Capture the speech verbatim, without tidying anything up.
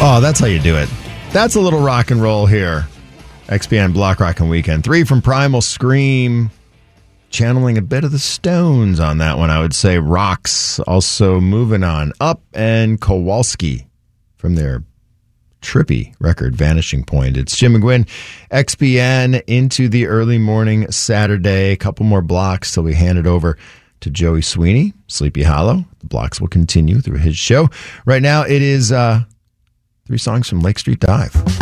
Oh, that's how you do it. That's a little rock and roll here. X B N Block Rockin' Weekend. Three from Primal Scream. Channeling a bit of the Stones on that one, I would say. Rocks. Also moving on. Up and Kowalski from their trippy record, Vanishing Point. It's Jim McGuinn, X B N, into the early morning Saturday. A couple more blocks till we hand it over to Joey Sweeney, Sleepy Hollow. The blocks will continue through his show. Right now, it is uh, three songs from Lake Street Dive.